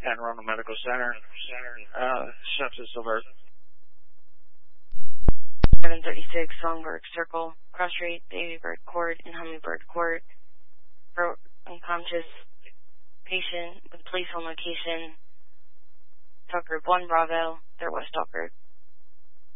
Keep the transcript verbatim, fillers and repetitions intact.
Anne Arundel Medical Center. Uh, sepsis alert. seven thirty-six Songbird Circle, Cross Street, Babybird Court, and Hummingbird Court. For unconscious patient with police on location. Talk Group one Bravo, they're West Talk Group.